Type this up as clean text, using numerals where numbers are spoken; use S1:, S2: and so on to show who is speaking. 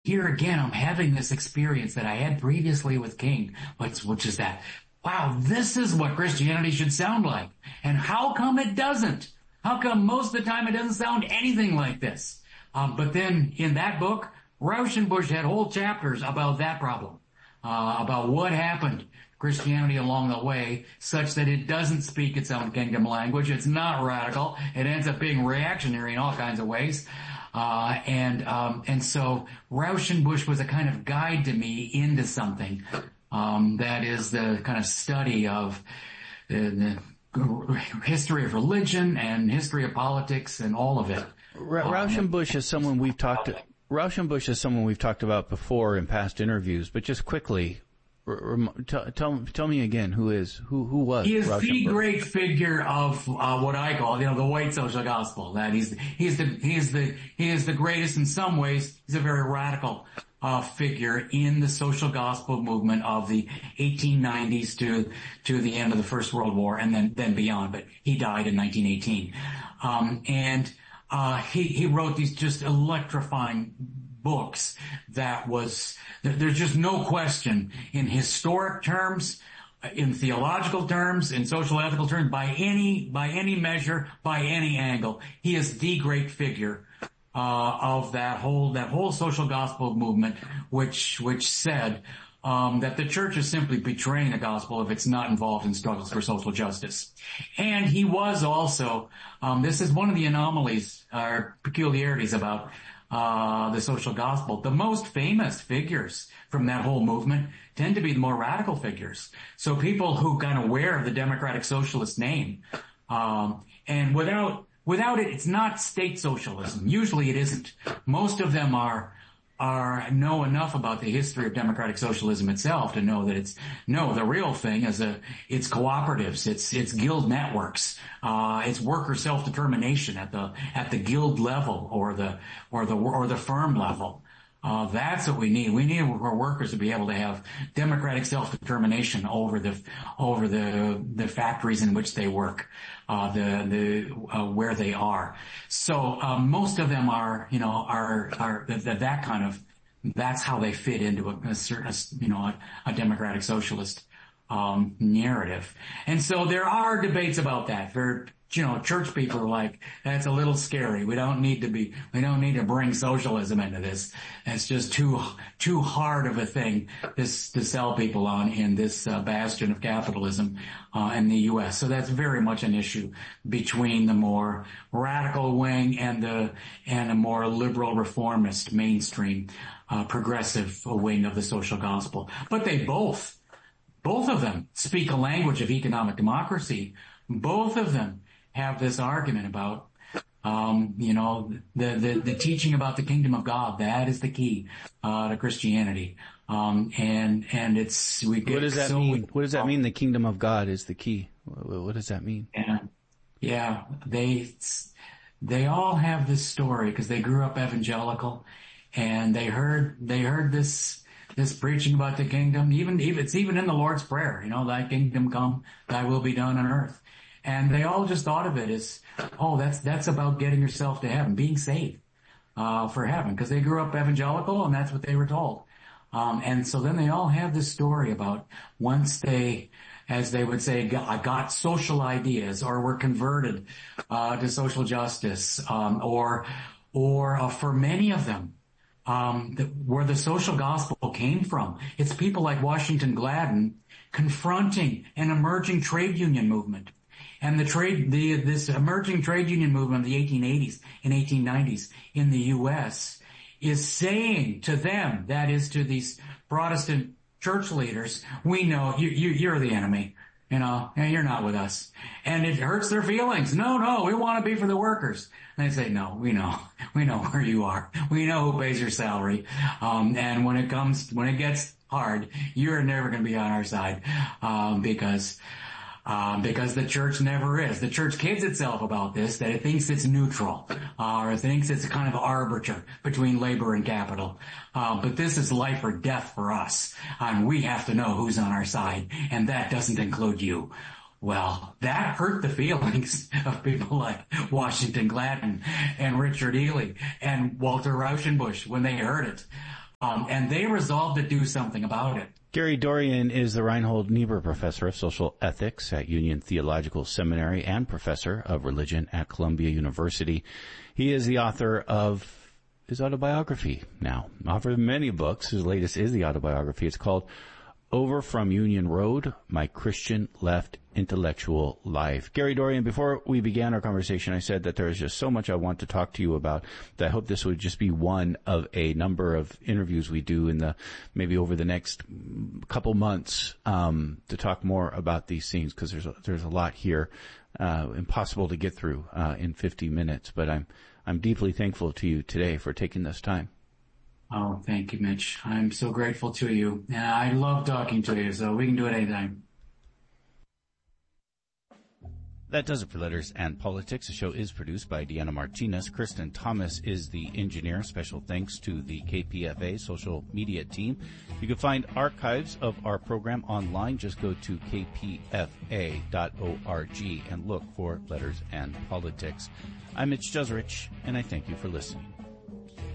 S1: here again, I'm having this experience that I had previously with King, which is that, wow, this is what Christianity should sound like. And how come it doesn't? How come most of the time it doesn't sound anything like this? But then in that book, Rauschenbusch had whole chapters about that problem, about what happened to Christianity along the way, such that it doesn't speak its own kingdom language. It's not radical. It ends up being reactionary in all kinds of ways. And so Rauschenbusch was a kind of guide to me into something, that is the kind of study of the history of religion and history of politics and all of it.
S2: Rauschenbusch is someone we've talked about before in past interviews, but just quickly, tell me again who was
S1: he is
S2: Rauschenbusch?
S1: The great figure of what I call the white social gospel. That he is the greatest in some ways. He's a very radical figure in the social gospel movement of the 1890s to the end of the First World War and then beyond. But he died in 1918, he wrote these just electrifying books there's just no question in historic terms, in theological terms, in social ethical terms, by any measure, by any angle. He is the great figure of that whole social gospel movement, which said that the church is simply betraying the gospel if it's not involved in struggles for social justice. And he was also, this is one of the anomalies or peculiarities about the social gospel. The most famous figures from that whole movement tend to be the more radical figures. So people who kind of wear the democratic socialist name, and without it, it's not state socialism. Usually it isn't. Most of them know enough about the history of democratic socialism itself to know that the real thing is it's cooperatives, it's guild networks, it's worker self-determination at the guild level or the firm level. That's what we need. We need our workers to be able to have democratic self-determination over the factories in which they work, where they are. So, most of them are that kind of, that's how they fit into a democratic socialist, narrative. And so there are debates about that. Church people are like, that's a little scary. We don't need to bring socialism into this. It's just too hard of a thing to sell people on in this bastion of capitalism in the U.S. So that's very much an issue between the more radical wing and a more liberal reformist mainstream progressive wing of the social gospel. But they both of them speak a language of economic democracy. Both of them have this argument about, the teaching about the kingdom of God. That is the key, to Christianity. And it's, we get.
S2: What does that mean? What does that mean? The kingdom of God is the key. What does that mean?
S1: Yeah. They all have this story because they grew up evangelical and they heard this preaching about the kingdom. It's even in the Lord's Prayer, thy kingdom come, thy will be done on earth. And they all just thought of it as, that's about getting yourself to heaven, being saved, for heaven, because they grew up evangelical and that's what they were told. And so then they all have this story about once they, as they would say, got social ideas or were converted, to social justice, or for many of them, where the social gospel came from. It's people like Washington Gladden confronting an emerging trade union movement. And this emerging trade union movement of the 1880s and 1890s in the U.S. is saying to them, that is to these Protestant church leaders, we know you're the enemy. You're not with us. And it hurts their feelings. No, we want to be for the workers. And they say, no, we know where you are. We know who pays your salary. And when it gets hard, you're never going to be on our side, because the church never is. The church kids itself about this, that it thinks it's neutral, or it thinks it's a kind of arbiter between labor and capital. But this is life or death for us, and we have to know who's on our side, and that doesn't include you. Well, that hurt the feelings of people like Washington Gladden and Richard Ely and Walter Rauschenbusch when they heard it. And they resolved to do something about it.
S2: Gary Dorian is the Reinhold Niebuhr Professor of Social Ethics at Union Theological Seminary and Professor of Religion at Columbia University. He is the author of his autobiography now. Author of many books. His latest is the autobiography. It's called Over from Union Road, My Christian Left Intellectual Life. Gary Dorian, before we began our conversation, I said that there is just so much I want to talk to you about that I hope this would just be one of a number of interviews we do in maybe over the next couple months, to talk more about these things, because there's a lot here, impossible to get through, in 50 minutes, but I'm deeply thankful to you today for taking this time.
S1: Oh, thank you, Mitch. I'm so grateful to you. And I love talking to you, so we can do it anytime.
S2: That does it for Letters and Politics. The show is produced by Deanna Martinez. Kristen Thomas is the engineer. Special thanks to the KPFA social media team. You can find archives of our program online. Just go to kpfa.org and look for Letters and Politics. I'm Mitch Jeserich, and I thank you for listening.